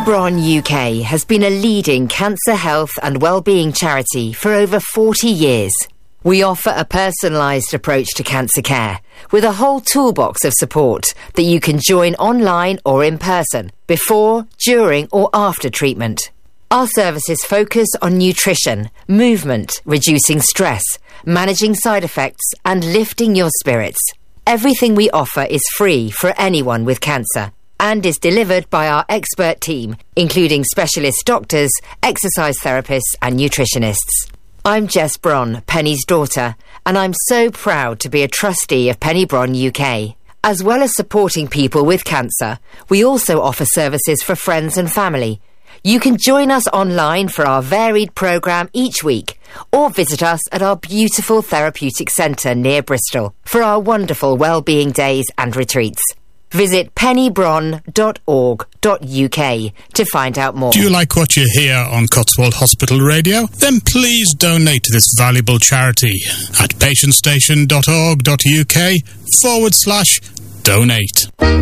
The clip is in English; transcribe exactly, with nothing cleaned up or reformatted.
Bron U K has been a leading cancer health and wellbeing charity for over forty years. We offer a personalised approach to cancer care with a whole toolbox of support that you can join online or in person, before, during or after treatment. Our services focus on nutrition, movement, reducing stress, managing side effects and lifting your spirits. Everything we offer is free for anyone with cancer and is delivered by our expert team, including specialist doctors, exercise therapists and nutritionists. I'm Jess Bron, Penny's daughter, and I'm so proud to be a trustee of Penny Bron U K. As well as supporting people with cancer, we also offer services for friends and family. You can join us online for our varied programme each week, or visit us at our beautiful therapeutic centre near Bristol for our wonderful wellbeing days and retreats. Visit penny bron dot org dot U K to find out more. Do you like what you hear on Cotswold Hospital Radio? Then please donate to this valuable charity at patientstation dot org dot U K forward slash donate.